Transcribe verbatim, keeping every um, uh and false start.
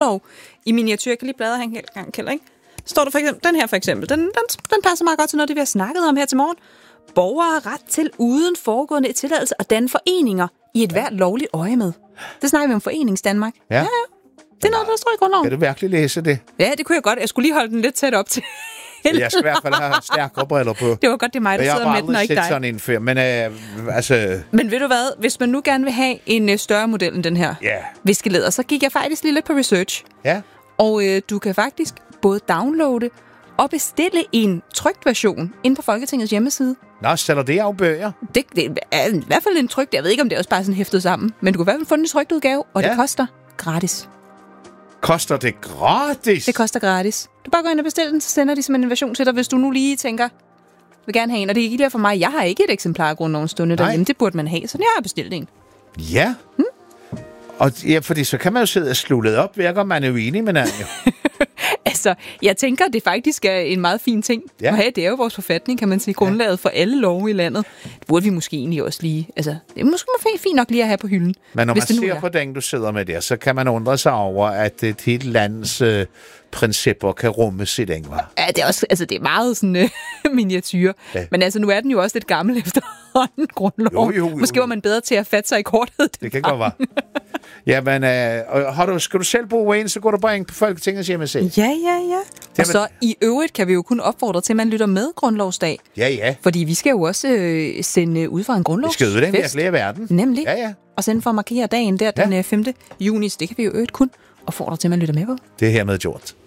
grundlov i miniatyr. Jeg kan lige bladre her en gang, Kjeld, ikke? Står der for eksempel, den her for eksempel, den, den, den passer meget godt til noget, det vi har snakket om her til morgen. Borgere har ret til uden foregående tilladelse at danne foreninger i et hvert lovligt øje med. Det snakker vi om Foreningsdanmark. Ja. Ja, ja. Det er noget, der står i grundloven. Kan du virkelig læse det? Ja, det kunne jeg godt. Jeg skulle lige holde den lidt tæt op til. Jeg skal i hvert fald have stærkere briller på. Det var godt, det er mig, der sidder med den, og ikke dig. Jeg har aldrig set sådan en før, men øh, altså... Men ved du hvad? Hvis man nu gerne vil have en øh, større model end den her Ja. viskelæder, så gik jeg faktisk lige lidt på research. Ja. Og øh, du kan faktisk både downloade og bestille en trykt version inde på Folketingets hjemmeside. Nå, sælger det af bøger? Det, det er i hvert fald en trykt. Jeg ved ikke, om det er også bare sådan hæftet sammen. Men du kan i hvert fald få en trykt udgave, og ja. det koster gratis. Koster det gratis? Det koster gratis. Du bare går ind og bestiller den, så sender de simpelthen en version til dig, hvis du nu lige tænker, vil gerne have en. Og det er ikke der for mig. Jeg har ikke et eksemplar af grundlovens stående derhjemme. Det burde man have, så jeg har bestilt en. Ja. Hmm? Og ja, fordi så kan man jo sidde og slullet op, virker man jo enig med hinanden. Altså, jeg tænker, det faktisk er en meget fin ting ja. at have. Det er jo vores forfatning, kan man sige, grundlaget ja. for alle love i landet. Det burde vi måske egentlig også lige... Altså, det er måske fint nok lige at have på hylden. Men når man ser på den, du sidder med der, så kan man undre sig over, at et helt lands øh, principper kan rummes i den, var. Ja, det er også, altså det er meget sådan øh, miniatyr. Ja. Men altså, nu er den jo også lidt gammel efterhånden, grundloven. Jo, jo, jo. Måske var man bedre til at fatte sig i korthed. Det kan godt være. Jamen, øh, har du, skal du selv bruge en, så går du bare ind på Folketingets hjemmeside. Ja, ja, ja. Og så i øvrigt kan vi jo kun opfordre til, at man lytter med grundlovsdag. Ja, ja. Fordi vi skal jo også øh, sende ud fra en grundlovsfest. Vi skal ud af den i verden. Nemlig. Ja, ja. Og sende for at markere dagen der, den ja. femte juni. Det kan vi jo øvrigt kun opfordre til, at man lytter med på. Det er hermed gjort.